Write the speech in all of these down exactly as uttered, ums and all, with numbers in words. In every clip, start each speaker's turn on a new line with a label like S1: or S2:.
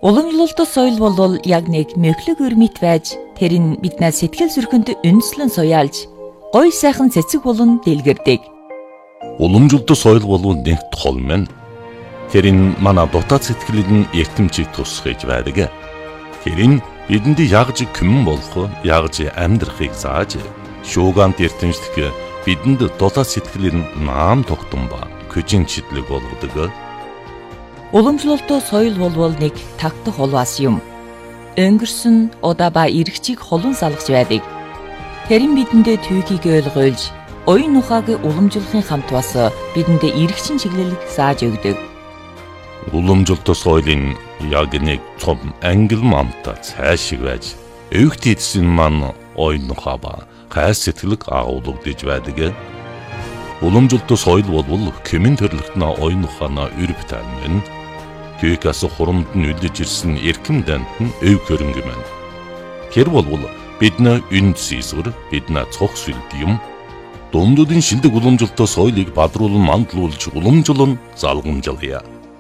S1: Уламжлалт соёл бол яг нэг мөглөг өрмөт байж тэр нь биднээс сэтгэл зүрхэнд үнслэн суяалж гой сайхан цэцэг болон дэлгэрдэг.
S2: Уламжлалт соёл бол нэг тол мэн. Тэр нь манай дотоод сэтгэлийн эртэмжийг тусгаж байдаг. Тэр нь бидэнд ягж күмэн болох, ягж амьдрахыг зааж, шуугант эртэмжлэх бидэнд дотоод сэтгэлийн наам тогтсон ба көжин читлэг болгодог.
S1: Уламжлалт соёл бол нэг тагтах улваас юм. Өнгөрсөн удаа ба иргэчийг холон салгаж байдаг. Тэр нь бидэндээ түүхийг ойлгуулж, оюун ухааг уламжлахын хамт бас бидэндээ иргэчин чиглэлийг зааж өгдөг.
S2: Уламжлалт соёлын яг нэг том ангил мамта цаашиг байж, өвгт эдсэн маань оюун ухаа ба хайр сэтгэлэг агуулгадж байдаг. Уламжлалт соёл бол кемэн төрлөختнө оюун ухаана өрбөтэн мэн. Түүхээс хурамд нь үлдэж ирсэн эрхэм дант нь өв хөрөнгө мэн. Тэр бол бидний үнд сийсвэр, бидний цог сүлд юм. Дундуудын шилдэг уламжлалт соёлыг бадруулан мандлуулж уламжлан залгамжлая.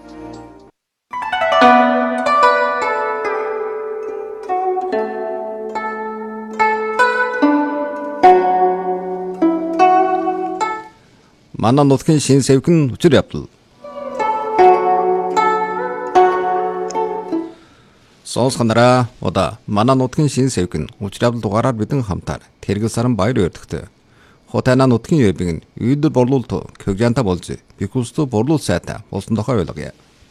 S3: Манай нутгийн шин сэвхэн хүчээр явдал. Сонсгонараа удаа манай нутгийн шин сэвхэн хүчээр явдал дугаараар бидэн хамтаар Тэргэл саран баяр өртөгтэй. Хотайна нутгийн өвбиг нь үйдэл борлуулалт көгжанта болж бикүстө борлуул сайта болсон тохой ойлгоё.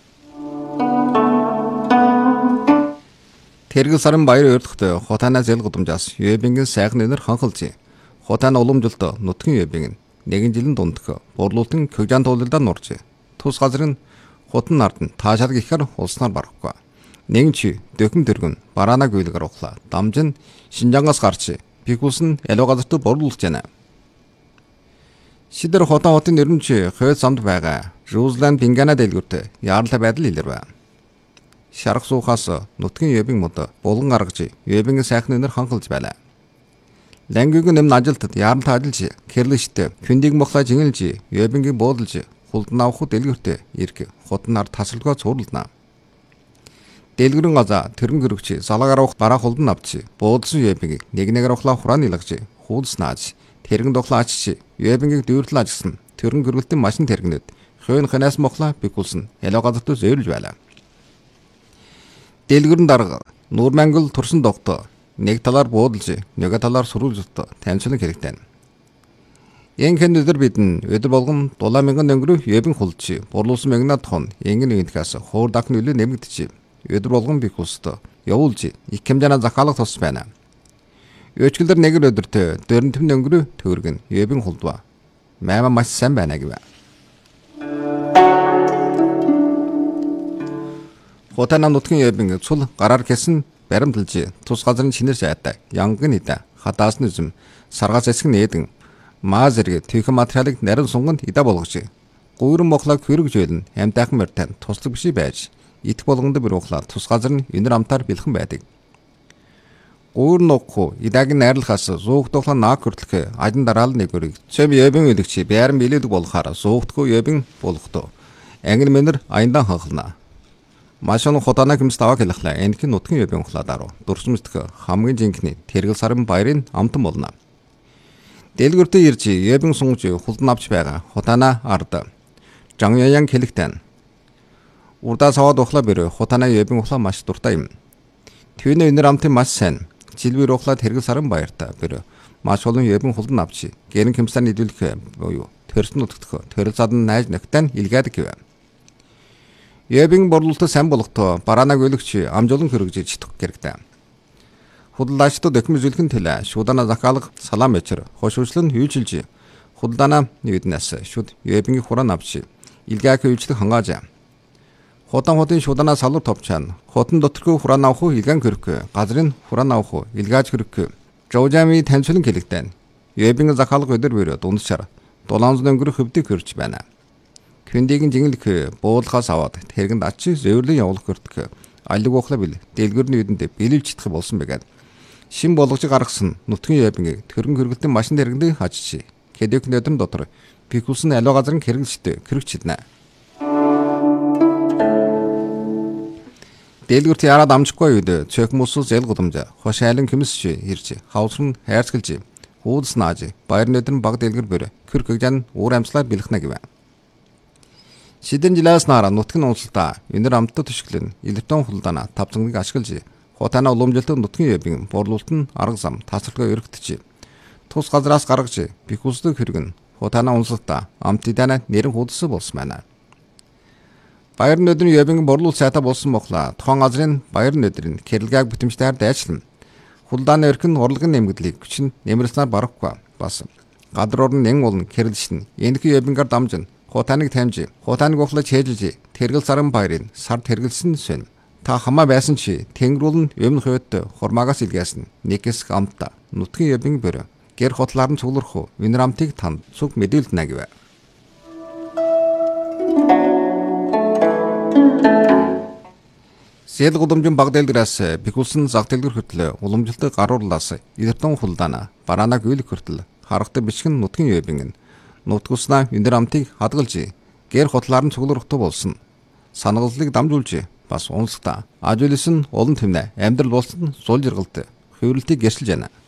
S3: Тэргэл саран баяр өртөгтэй Хотайна зэл гудамжаас өвбигийн сайхан нэр ханхалж Хотайна уламжлалт нутгийн өвбиг нь нэгэн жилийн дундх борлуулалтын көгжант уулалдаа нурж тус газрын хотон нард нь таашаал гэхээр улснаар барахгүй. Нэгэн чи дөкм дөргөн бараанаг үйлгэр ухлаа. Дамжин Шинжаангаас гарч бикус нь ялуу газарт борлуулж байна. Шидэр хотон хотын нэрмч хойд самд байгаа Жуулан Бингана дэлгүүрт яаралтай байдал илэрвэ. Шарх суухаас нутгийн өвбиг мод булган гаргаж өвбигийн сайхан нэр ханхалж байлаа. Лангиг нэм ажилтад яаралтай ажиллаж гэрлэжтэй хүндийг мохлаа жингэлж өвбингийн буудалж хулдан авах дэлгүүрт ирэх хотнаар тасалгаа цуурлана. Дэлгэрэн газа тэрэн гэрвч салаагаар авах бараа хулдан авч буудалсан өвбингийг нэг нэгээр ухлаа хураан илгаж хуулснаач тэрэн дохлаач өвбингийг дүүрлэн ажигсан тэрэн гэрвэлтэн машин тэргэнэд хойн ханаас мохлаа бикулсан ялаа газарт зөөлж байлаа. Дэлгэрэн дарга Нурмангал турсан догтоо нэг талаар буудалж, нэг талаар сурвалжт танилцуулан хэрэгтэй. Энхэн өдөр бидэн өдөр болгон дулаан мянган өнгөрөө өвбин хулж, борлуулсан мянган хон энгэн нэгнээс хуур дахны үлээ нэмэгдэж, өдөр болгон бикуст явуулж, их хэмжээний захиалга тус байна. Өчгөлдөр нэгэр өдөртөө дөрөнтөм өнгөрөө төгөргөн өвбин хулдва. Маяма маш сайн байна гэвэ. Хотайна нутгийн өвбин цул гараар гэсэн баримталж тус газрын чинэр сайтай янгын идэ хадаас нь үзм саргаас эсгэн нээдэн маа зэрэг түүхэн материалыг нарийн сунганд идэ болгож гуйран мохлог хөргөжөөлн амтайхан мөртэн туслаг биш байж идэх болгонд бүр ухлаа тус газар нь өнөр амтаар бэлхэн байдаг. Гуйран ногху идэг найрлахаас зуугдуулах нааг хөрлөх ажин дараал нэг өрийг цэм өвбин үлэгчи байран билүүлэг болохаар зуугдгүй өвбин болгохдоо ангин мэнэр аяндан ханхална. Машин хотана хэмс таваа хэлэхлээ. Энэхин нутгийн өвбин ухлаадаруу дурсамжтг хамгийн жинхний Тэргэл сарын баярын амтан болно. Дэлгүүртээ ирж өвбин сунгаж хулдан авч байгаа хотана ард Жангяян хэлэгтэн. Урдаа саваад ухлаа бэр хотана өвбин ухлаа маш дуртай юм. Түүний өнөр амтын маш сайн. Жилбэр ухлаа Тэргэл сарын баяртаа бэр маш олон өвбин хулдан авч гэрэн хэмсээр нийлүүлэх буюу төрсөн нутгах төрөл задан найз нөхтөн илгээдэг гэв. Өвбин борлуулалт сайн болохдоо бараанаг өлөгч амжуулан хөргөж читэх хэрэгтэй. Худалдаачдад документ зүлхэн төлөө шуудана захиалга салам вечер хошуучлан хүйжилж худалдаана нэгднээс шууд өвбингийн хураан авч илгээх хүйжлэг хангааж. Хотон хотын шуудана салуур товчаан хотон доторхөө хураан авах илгэн хөрөх газрын хураан авах илгааж хөрөх жожами танилцуулан хэлэгдэн. Өвбингийн захиалга өдөр бөрөө дундчаар долоон зуун өнгөрөх хөвдөг хөрч байна. Хүндийг жингэлэх буулгаас аваад тэргэнд ачи зөөвлөн явуулах хүртэх алиг ухлаа бил дэлгүүрний үдэнд биелүүлж чадах болсон байгаад шин болгож гаргасан нутгийн өвбингийг төрөн хөргөлтийн машин тэргэнд хажиж хэдэг нөтөн дотор бикулсан алуу газрын хэрэглэжтэй кэрэгчднэ. Дэлгүрт яраад амжихгүй үед цөөхмөс зэл гудамжа хош айлан хэмсч ирж хавсрын хайрцгалж хуудас нааж баяр нүдэн баг дэлгэр бөр кürkэгжан уур амьслаар бэлхнэ гэв. Шидэн жилээс нара нутгийн унсалтаа өнөр амттай төшгөлн электron хулдаана тавцангийг ашиглаж хотана уламжлалт нутгийн ябын борлуулалт нь арга зам тасралгаа өргөтж тус газраас гаргаж бихүсдэг хэрэгэн хотана унсалтаа амтидана нэрэн хуудас болсон байна. Баяр нүдэн ябын борлуулалт сайта болсон мохла тухайн газрын баяр нүдрийн кэрэлгаг бүтэмжээр дайчлан хулдааны өрхөн урлагын нэмэгдлийг хүчин нэмэрлснээр барахгүй бас гадар орн нэн болон кэрэлшин энэхүү ябингаар дамжин хотаныг тамжи хотаныг ухлаж хээжилж тэргэл сарын баярын сар тэргэлсэн сэн та хамаа байсан чи тэнгэрүүл нь өмнө хойд хурмаагаас илгээсэн нэгс амта нутгийн ябин бөрө гэр хотлаар нь цугларх өнөр амтыг танд цуг мэдээлнэ гэв. Зээл гудамжин баг дэлгэрээс бихүүлсэн зах дэлгэр хөтлөө уламжлалт гаруурлаас электron хулдаана бараанаг үйл хүртэл харахтай бичгэн нутгийн ябин нутгуснаа өнөр амтыг хадгалж гэр хотлаар нь цуглархтай болсон санагаллыг дамжуулж бас унсгата ажуулсан олон тэмнэ амьдрал болсон сул жиргалт хөврөлтийг гэршилж байна.